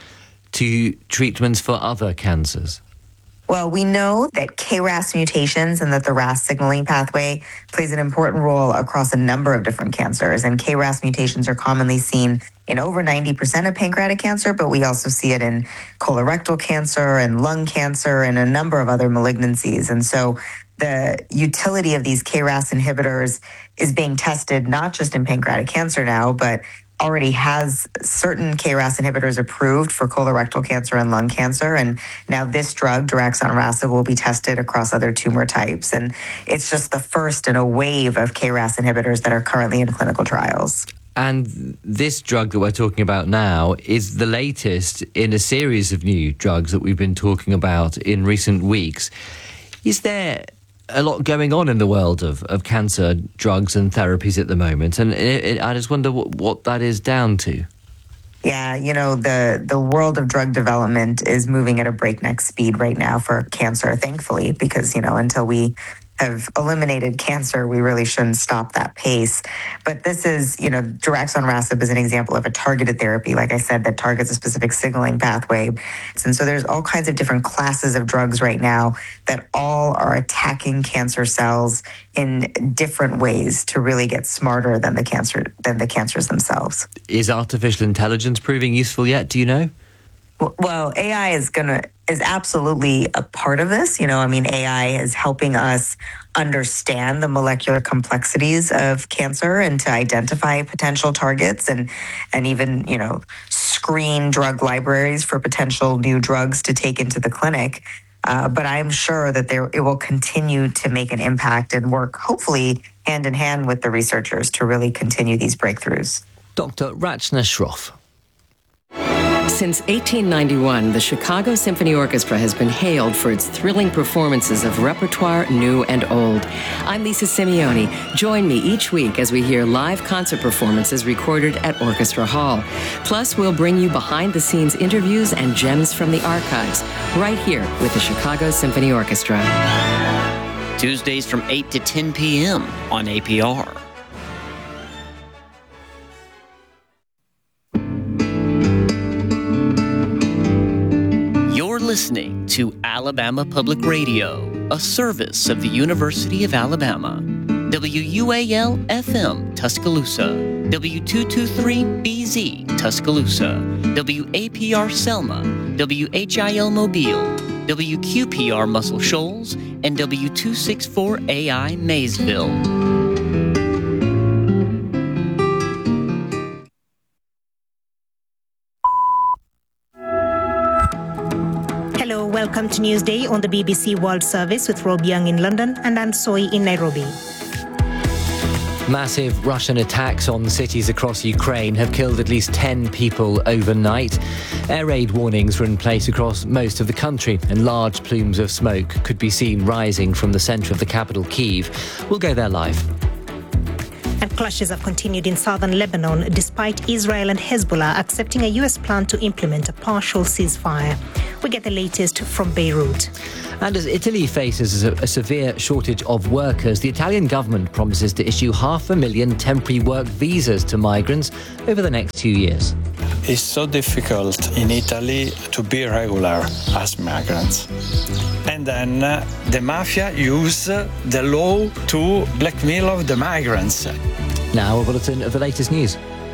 to treatments for other cancers? Well, we know that K R A S mutations and that the R A S signaling pathway plays an important role across a number of different cancers. And K R A S mutations are commonly seen in over ninety percent of pancreatic cancer, but we also see it in colorectal cancer and lung cancer and a number of other malignancies. And so the utility of these K R A S inhibitors is being tested not just in pancreatic cancer now, but already has certain K R A S inhibitors approved for colorectal cancer and lung cancer. And now this drug, daraxonrasib, will be tested across other tumor types. And it's just the first in a wave of K R A S inhibitors that are currently in clinical trials. And this drug that we're talking about now is the latest in a series of new drugs that we've been talking about in recent weeks. Is there a lot going on in the world of, of cancer drugs and therapies at the moment? And it, it, I just wonder what, what that is down to. Yeah, you know, the, the world of drug development is moving at a breakneck speed right now for cancer, thankfully, because, you know, until we have eliminated cancer, we really shouldn't stop that pace. But this is, you know, daraxonrasib is an example of a targeted therapy, like I said, that targets a specific signaling pathway. And so there's all kinds of different classes of drugs right now that all are attacking cancer cells in different ways to really get smarter than the cancer than the cancers themselves. Is artificial intelligence proving useful yet? Do you know? Well, A I is gonna is absolutely a part of this. You know, I mean, A I is helping us understand the molecular complexities of cancer and to identify potential targets and and even, you know, screen drug libraries for potential new drugs to take into the clinic. Uh, but I'm sure that there it will continue to make an impact and work, hopefully, hand in hand with the researchers to really continue these breakthroughs. Doctor Rachna Shroff. Since eighteen ninety-one, the Chicago Symphony Orchestra has been hailed for its thrilling performances of repertoire, new and old. I'm Lisa Simeone. Join me each week as we hear live concert performances recorded at Orchestra Hall. Plus, we'll bring you behind-the-scenes interviews and gems from the archives, right here with the Chicago Symphony Orchestra. Tuesdays from eight to ten p.m. on A P R. Listening to Alabama Public Radio, a service of the University of Alabama. W U A L F M Tuscaloosa, W two twenty-three B Z Tuscaloosa, W A P R Selma, W H I L Mobile, W Q P R Muscle Shoals, and W two sixty-four A I Maysville. Hello, welcome to Newsday on the B B C World Service with Rob Young in London and Anne Soy in Nairobi. Massive Russian attacks on cities across Ukraine have killed at least ten people overnight. Air raid warnings were in place across most of the country, and large plumes of smoke could be seen rising from the centre of the capital, Kyiv. We'll go there live. And clashes have continued in southern Lebanon despite Israel and Hezbollah accepting a U S plan to implement a partial ceasefire. We get the latest from Beirut. And as Italy faces a, a severe shortage of workers, the Italian government promises to issue half a million temporary work visas to migrants over the next two years. It's so difficult in Italy to be regular as migrants. And then uh, the mafia use the law to blackmail the migrants. Now a bulletin of the latest news.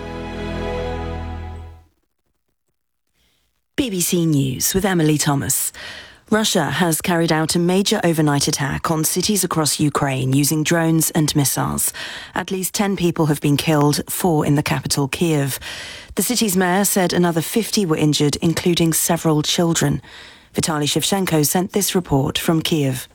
B B C News with Emily Thomas. Russia has carried out a major overnight attack on cities across Ukraine using drones and missiles. At least ten people have been killed, four in the capital, Kyiv. The city's mayor said another fifty were injured, including several children. Vitaly Shevchenko sent this report from Kyiv.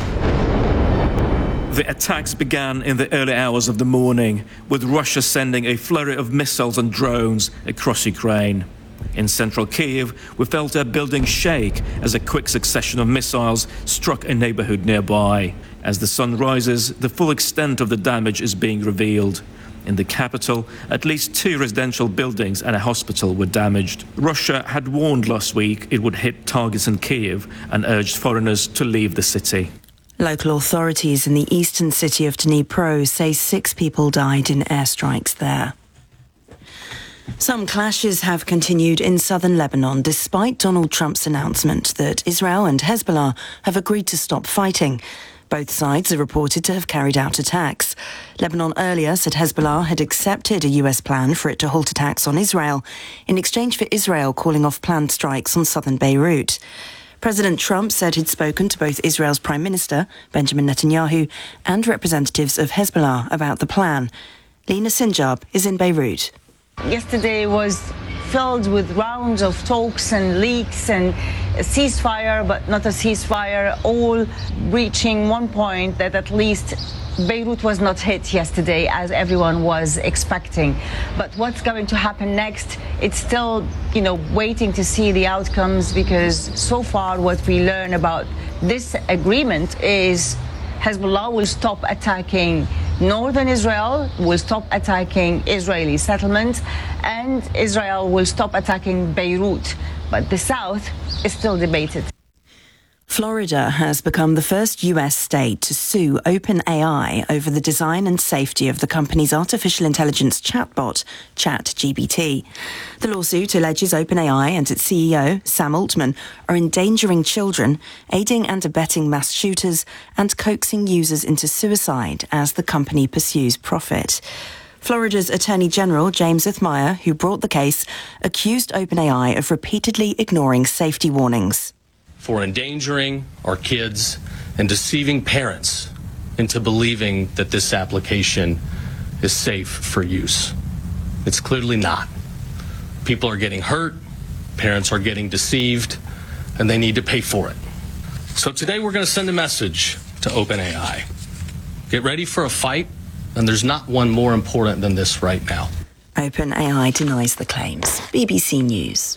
The attacks began in the early hours of the morning, with Russia sending a flurry of missiles and drones across Ukraine. In central Kyiv, we felt a building shake as a quick succession of missiles struck a neighborhood nearby. As the sun rises, the full extent of the damage is being revealed. In the capital, at least two residential buildings and a hospital were damaged. Russia had warned last week it would hit targets in Kyiv and urged foreigners to leave the city. Local authorities in the eastern city of Dnipro say six people died in airstrikes there. Some clashes have continued in southern Lebanon despite Donald Trump's announcement that Israel and Hezbollah have agreed to stop fighting. Both sides are reported to have carried out attacks. Lebanon earlier said Hezbollah had accepted a U S plan for it to halt attacks on Israel in exchange for Israel calling off planned strikes on southern Beirut. President Trump said he'd spoken to both Israel's Prime Minister, Benjamin Netanyahu, and representatives of Hezbollah about the plan. Lina Sinjab is in Beirut. Yesterday was filled with rounds of talks and leaks and a ceasefire, but not a ceasefire, all reaching one point that at least Beirut was not hit yesterday as everyone was expecting. But what's going to happen next? It's still, you know, waiting to see the outcomes, because so far what we learn about this agreement is Hezbollah will stop attacking northern Israel, will stop attacking Israeli settlements, and Israel will stop attacking Beirut. But the south is still debated. Florida has become the first U S state to sue OpenAI over the design and safety of the company's artificial intelligence chatbot, ChatGPT. The lawsuit alleges OpenAI and its C E O, Sam Altman, are endangering children, aiding and abetting mass shooters, and coaxing users into suicide as the company pursues profit. Florida's Attorney General, James Othmeier, who brought the case, accused OpenAI of repeatedly ignoring safety warnings. For endangering our kids and deceiving parents into believing that this application is safe for use. It's clearly not. People are getting hurt, parents are getting deceived, and they need to pay for it. So today we're going to send a message to OpenAI. Get ready for a fight, and there's not one more important than this right now. OpenAI denies the claims. B B C News.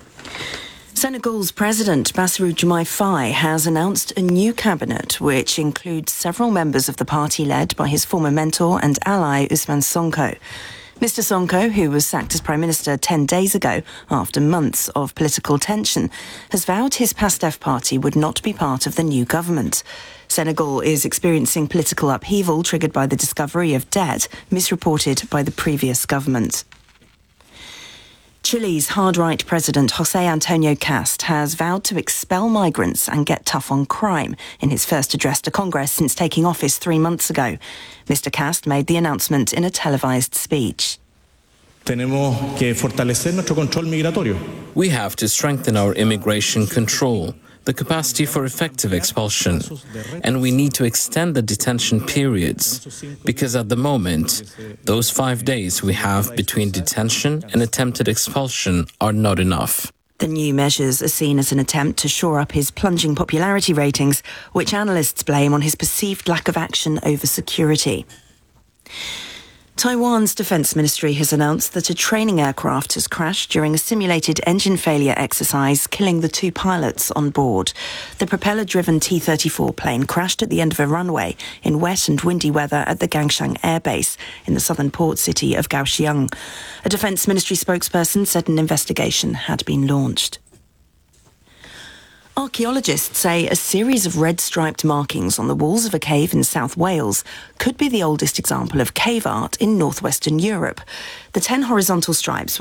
Senegal's President Bassirou Diomaye Faye has announced a new cabinet which includes several members of the party led by his former mentor and ally Ousmane Sonko. Mister Sonko, who was sacked as Prime Minister ten days ago after months of political tension, has vowed his PASTEF party would not be part of the new government. Senegal is experiencing political upheaval triggered by the discovery of debt misreported by the previous government. Chile's hard-right president José Antonio Cast has vowed to expel migrants and get tough on crime in his first address to Congress since taking office three months ago. Mister Cast made the announcement in a televised speech. Tenemos que fortalecer nuestro control migratorio. We have to strengthen our immigration control, the capacity for effective expulsion, and we need to extend the detention periods, because at the moment, those five days we have between detention and attempted expulsion are not enough. The new measures are seen as an attempt to shore up his plunging popularity ratings, which analysts blame on his perceived lack of action over security. Taiwan's defence ministry has announced that a training aircraft has crashed during a simulated engine failure exercise, killing the two pilots on board. The propeller-driven T thirty-four plane crashed at the end of a runway in wet and windy weather at the Gangshan Air Base in the southern port city of Kaohsiung. A defence ministry spokesperson said an investigation had been launched. Archaeologists say a series of red-striped markings on the walls of a cave in South Wales could be the oldest example of cave art in northwestern Europe. The ten horizontal stripes were